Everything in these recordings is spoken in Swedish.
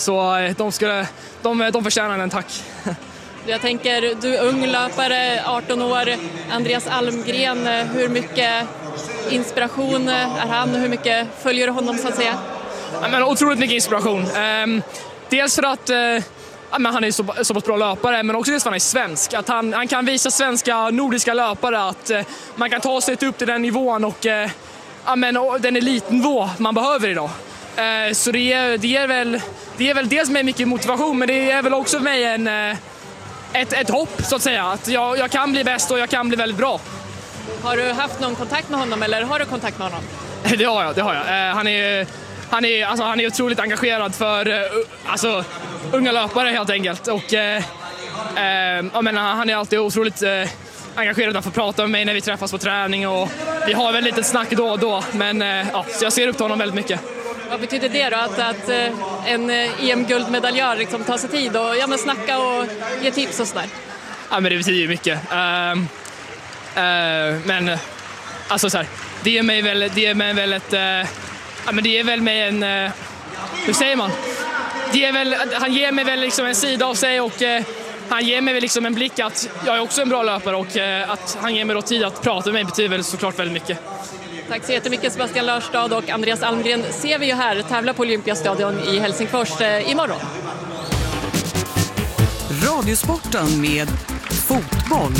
Så de förtjänar en tack. Jag tänker, du är ung löpare, 18 år, Andreas Almgren, hur mycket inspiration är han? Hur mycket följer du honom så att säga? Ja, men otroligt mycket inspiration. Dels för att han är så pass bra löpare, men också dels för att han är svensk. Att han kan visa svenska nordiska löpare att man kan ta sig upp till den nivån och den elitnivå man behöver idag. Så det är väl dels med mycket motivation, men det är väl också för mig ett hopp så att säga. Att jag kan bli bäst och jag kan bli väldigt bra. Har du haft någon kontakt med honom eller har du kontakt med honom? Det har jag. Han är otroligt engagerad för unga löpare helt enkelt. Och han är alltid otroligt engagerad att få prata med mig när vi träffas på träning. Och vi har väl lite snack då och då. Men så jag ser upp till honom väldigt mycket. Vad betyder det då? Att en EM-guldmedaljör liksom tar sig tid och snacka och ge tips och sådär? Ja, men det betyder ju mycket. Men alltså så här, det är väl med en hur säger man? Han ger mig väl liksom en sida av sig och han ger mig väl liksom en blick att jag är också en bra löpare och att han ger mig då tid att prata med mig betyder väl såklart väldigt mycket. Tack så jättemycket Sebastian Lörstad och Andreas Almgren ser vi ju här tävla på Olympiastadion i Helsingfors imorgon. Radiosporten med fotboll.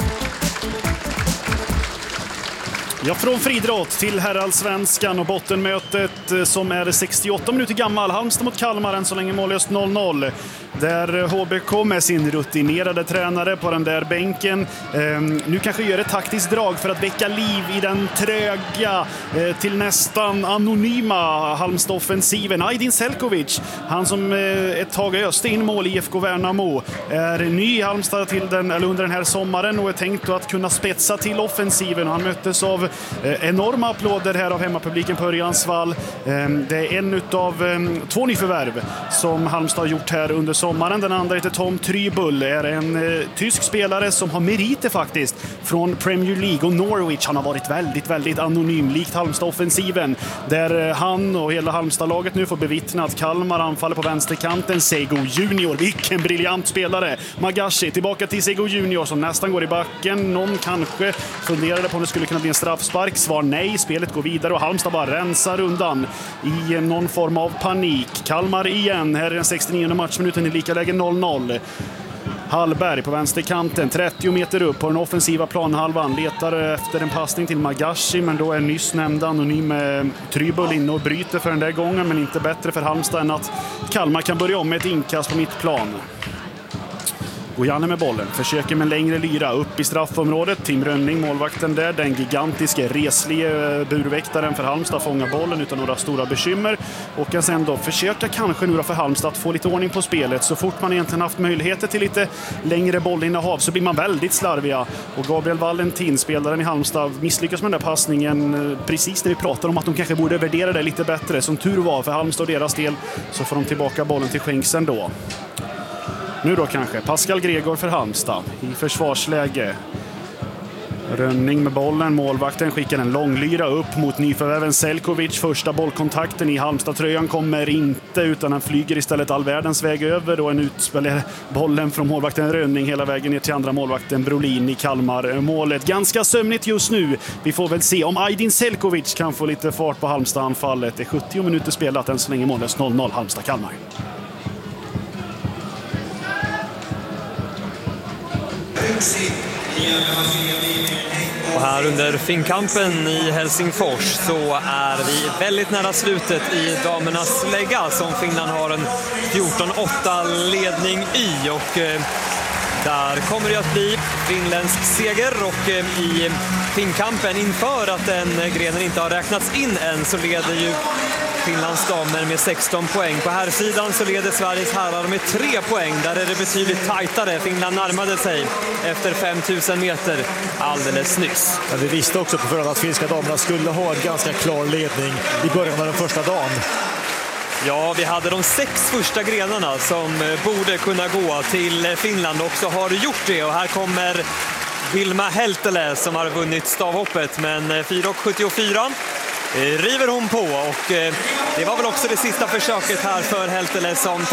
Ja, från friidrott till herrallsvenskan och bottenmötet som är 68 minuter gammal. Halmstad mot Kalmar, än så länge mållöst 0-0. Där HBK med sin rutinerade tränare på den där bänken nu kanske gör ett taktiskt drag för att väcka liv i den tröga till nästan anonyma Halmstad-offensiven. Aydin Selkovic, han som ett tag öste in mål i IFK Värnamo, är ny i Halmstad under den här sommaren och är tänkt att kunna spetsa till offensiven. Han möttes av enorma applåder här av hemmapubliken på Örjansvall. Det är en av två nyförvärv som Halmstad har gjort här under sommaren. Den andra heter Tom Trybull, är en tysk spelare som har meriter faktiskt från Premier League och Norwich. Han har varit väldigt, väldigt anonym, likt Halmstad-offensiven, där han och hela Halmstad-laget nu får bevittna att Kalmar anfaller på vänsterkanten. Sego Junior, vilken briljant spelare. Magashi tillbaka till Sego Junior som nästan går i backen. Någon kanske funderade på om det skulle kunna bli en straffspark. Svar nej, spelet går vidare och Halmstad bara rensar undan i någon form av panik. Kalmar igen, här är den 69:e matchminuten i lika läge 0-0. Hallberg på vänsterkanten, 30 meter upp på den offensiva planhalvan, letar efter en passning till Magashi, men då är nyss nämnda anonym Trybull inne och bryter för den där gången, men inte bättre för Halmstad än att Kalmar kan börja om med ett inkast på mittplan. Gojanne med bollen, försöker med längre lyra upp i straffområdet. Tim Rönning, målvakten där, den gigantiska reslige burväktaren för Halmstad, fångar bollen utan några stora bekymmer och kan sen då försöka kanske nu då för Halmstad att få lite ordning på spelet. Så fort man egentligen haft möjligheter till lite längre bollinnehav så blir man väldigt slarviga och Gabriel Valentin, spelaren i Halmstad, misslyckas med den där passningen precis när vi pratar om att de kanske borde värdera det lite bättre. Som tur var för Halmstad och deras del så får de tillbaka bollen till Schenksen då. Nu då kanske Pascal Gregor för Halmstad i försvarsläge. Rönning med bollen, målvakten skickar en långlyra upp mot nyförvärven Selkovic. Första bollkontakten i Halmstad-tröjan kommer inte, utan han flyger istället all världens väg över och en utspelar bollen från målvakten Rönning hela vägen ner till andra målvakten Brolin i Kalmar. Målet ganska sömnigt just nu. Vi får väl se om Aydin Selkovic kan få lite fart på Halmstad-anfallet. Det är 70 minuter spelat, än så länge mållöst 0-0 Halmstad-Kalmar. Och här under Finnkampen i Helsingfors så är vi väldigt nära slutet i damernas lägga som Finland har en 14-8 ledning i, och där kommer det att bli finländsk seger. Och i Finnkampen, inför att den grenen inte har räknats in än, så leder ju Finlands damer med 16 poäng. På här sidan så leder Sveriges herrar med 3 poäng. Där är det betydligt tajtare. Finland närmade sig efter 5000 meter alldeles nyss. Ja, vi visste också på förhand att finska damerna skulle ha en ganska klar ledning i början av den första dagen. Ja, vi hade de 6 första grenarna som borde kunna gå till Finland, och så har gjort det. Och här kommer Vilma Heltele som har vunnit stavhoppet, men 4,74 river hon på, och det var väl också det sista försöket här för Heltele som